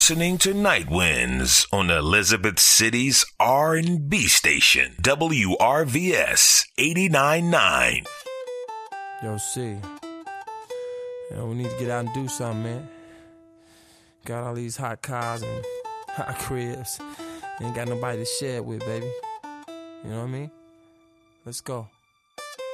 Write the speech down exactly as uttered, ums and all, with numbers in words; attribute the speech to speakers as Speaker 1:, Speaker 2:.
Speaker 1: Listening to Night Winds on Elizabeth City's R and B station, W R V S eighty-nine point nine.
Speaker 2: Yo, C. Yo, we need to get out and do something, man. Got all these hot cars and hot cribs. Ain't got nobody to share it with, baby. You know what I mean? Let's go.